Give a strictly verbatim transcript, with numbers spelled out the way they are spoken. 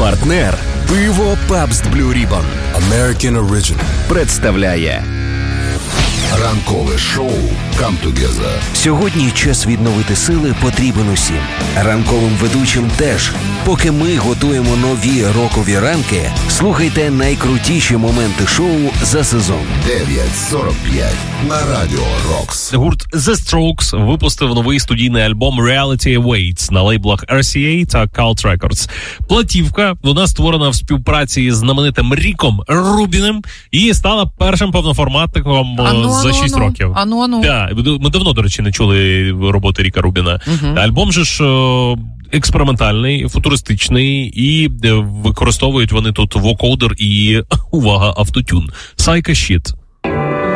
Партнер пиво Pabst Blue Ribbon American Original представляє ранкове шоу Come Together. Сьогодні час відновити сили потрібен усім. Ранковим ведучим теж. Поки ми готуємо нові рокові ранки, слухайте найкрутіші моменти шоу за сезон. дев'ять сорок п'ять на Радіо Рокс. Гурт The Strokes випустив новий студійний альбом Reality Awaits на лейблах ар сі ей та Cult Records. Платівка, вона створена в співпраці з знаменитим Ріком Рубіним і стала першим повноформатником ану, за шість ану, років. Ану, ану. Да, ми давно, до речі, не чули роботи Ріка Рубіна. Угу. Альбом же ж експериментальний, футуристичний, і використовують вони тут вокодер і, увага, автотюн. Psycho Shit.